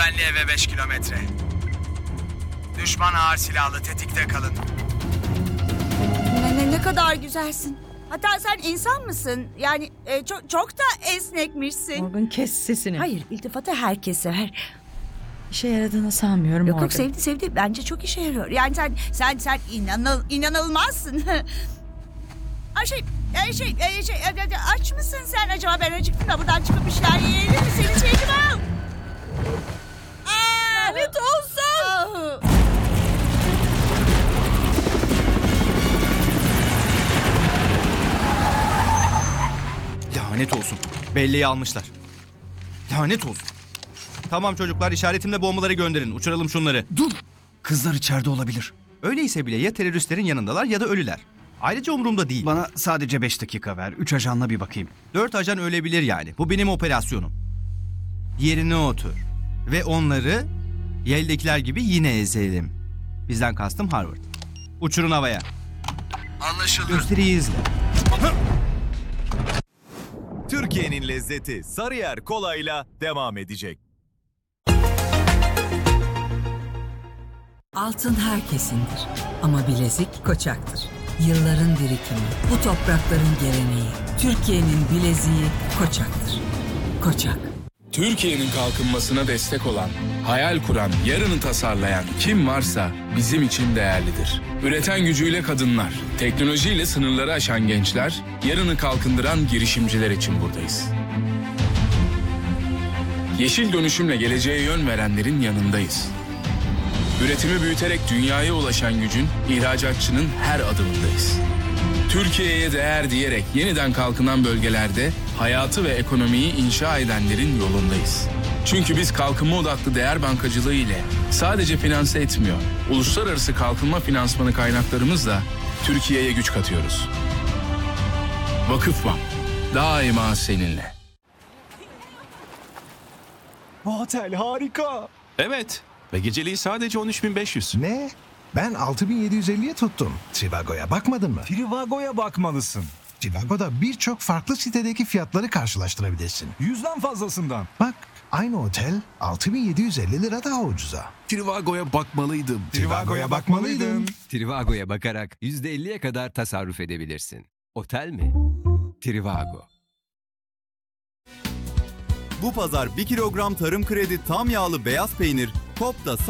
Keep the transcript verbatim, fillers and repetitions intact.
Güvenli eve beş kilometre. Düşman ağır silahlı, tetikte kalın. Ne, ne, ne kadar güzelsin. Hatta sen insan mısın? Yani e, çok, çok da esnekmişsin. Morgan, kes sesini. Hayır, iltifatı herkes sever. İşe yaradığını sanmıyorum Yok Morgan. yok, sevdi sevdi. Bence çok işe yarıyor. Yani sen sen sen inanıl, inanılmazsın. Ay şey, e, şey, e, şey, e, e, aç mısın sen acaba? Ben acıktım da buradan çıkıp bir şeyler yiyelim mi? Seni sevdim ha. Lanet olsun. Lanet olsun. Belleği almışlar. Lanet olsun. Tamam çocuklar, işaretimle bombaları gönderin. Uçuralım şunları. Dur! Kızlar içeride olabilir. Öyleyse bile ya teröristlerin yanındalar ya da ölüler. Ayrıca umurumda değil. Bana sadece beş dakika ver. Üç ajanla bir bakayım. Dört ajan ölebilir yani. Bu benim operasyonum. Yerine otur. Ve onları yeldekiler gibi yine ezelim. Bizden kastım Harvard. Uçurun havaya. Anlaşıldı. Gösteriyi izle. Türkiye'nin lezzeti Sarıyer Kola'yla devam edecek. Altın herkesindir ama bilezik Koçak'tır. Yılların birikimi, bu toprakların geleneği. Türkiye'nin bileziği Koçak'tır. Koçak. Türkiye'nin kalkınmasına destek olan, hayal kuran, yarını tasarlayan kim varsa bizim için değerlidir. Üreten gücüyle kadınlar, teknolojiyle sınırları aşan gençler, yarını kalkındıran girişimciler için buradayız. Yeşil dönüşümle geleceğe yön verenlerin yanındayız. Üretimi büyüterek dünyaya ulaşan gücün, ihracatçının her adımındayız. Türkiye'ye değer diyerek yeniden kalkınan bölgelerde hayatı ve ekonomiyi inşa edenlerin yolundayız. Çünkü biz kalkınma odaklı değer bankacılığı ile sadece finanse etmiyor, uluslararası kalkınma finansmanı kaynaklarımızla Türkiye'ye güç katıyoruz. Vakıfbank, daima seninle. Bu otel harika. Evet ve geceliği sadece on üç bin beş yüz. Ne? Ben altı bin yedi yüz elliye tuttum. Trivago'ya bakmadın mı? Trivago'ya bakmalısın. Trivago'da birçok farklı sitedeki fiyatları karşılaştırabilirsin. Yüzden fazlasından. Bak, aynı otel altı bin yedi yüz elli lira daha ucuza. Trivago'ya bakmalıydım. Trivago'ya bakmalıydın. Trivago'ya bakarak yüzde elliye kadar tasarruf edebilirsin. Otel mi? Trivago. Bu pazar bir kilogram tarım kredi tam yağlı beyaz peynir Kop'ta